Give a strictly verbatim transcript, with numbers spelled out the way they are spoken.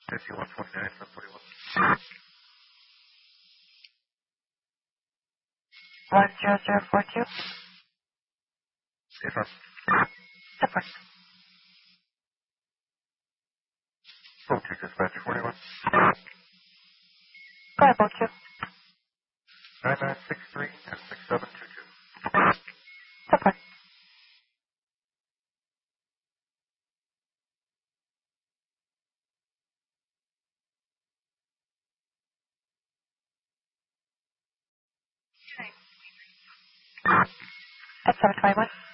fifty-one twenty-nine, seven forty-one. one zero zero four two. Affirm. Affirm. Full two dispatch forty-one. Go ahead, both two. nine nine six three and six seven two two. Affirm. At seven twenty-one.